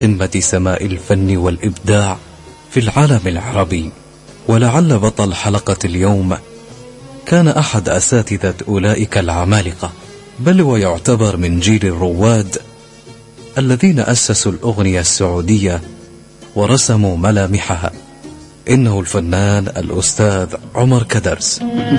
قمة سماء الفن والإبداع في العالم العربي. ولعل بطل حلقة اليوم كان أحد أساتذة أولئك العمالقة، بل ويعتبر من جيل الرواد الذين أسسوا الأغنية السعودية ورسموا ملامحها. إنه الفنان الأستاذ عمر كدرس.